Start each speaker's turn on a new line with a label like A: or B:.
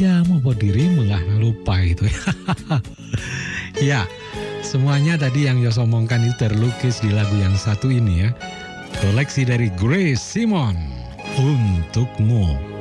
A: saja membuat dirimu nggak lupa itu. Ya, semuanya tadi yang Yos omongkan itu terlukis di lagu yang satu ini ya. Koleksi dari Grace Simon, Untukmu.